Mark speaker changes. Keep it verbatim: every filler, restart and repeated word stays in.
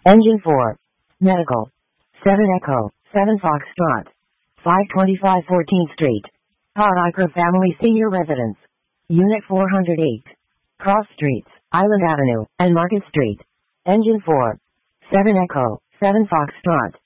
Speaker 1: Engine four. Medical. seven Echo, seven Foxtrot. five twenty-five fourteenth Street. Parikra Family Senior Residence. Unit four hundred eight. Cross Streets, Island Avenue, and Market Street. Engine four. seven Echo, seven Foxtrot.